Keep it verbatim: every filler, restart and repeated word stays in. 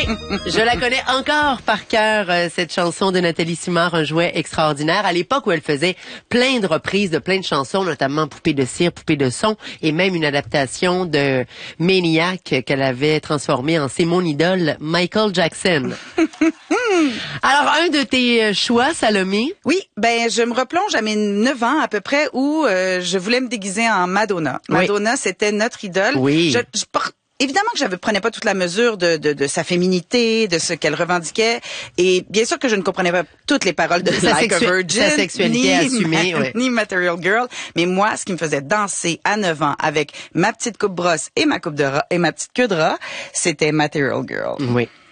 je la connais encore par cœur, euh, cette chanson de Nathalie Simard, un jouet extraordinaire. À l'époque où elle faisait plein de reprises de plein de chansons, notamment Poupée de cire, Poupée de son, et même une adaptation de Maniac qu'elle avait transformée en C'est mon idole, Michael Jackson. Alors, un de tes choix, Salomé? Oui, ben je me replonge à mes neuf ans à peu près où euh, je voulais me déguiser en Madonna. Madonna, oui. C'était notre idole. Oui. Je, je porte Évidemment que je ne prenais pas toute la mesure de, de, de sa féminité, de ce qu'elle revendiquait. Et bien sûr que je ne comprenais pas toutes les paroles de sa Like a Virgin, sa sexualité ni, assumée, ma, ouais. ni Material Girl. Mais moi, ce qui me faisait danser à neuf ans avec ma petite coupe brosse et ma coupe de rat, et ma petite queue de rat, c'était Material Girl. Oui.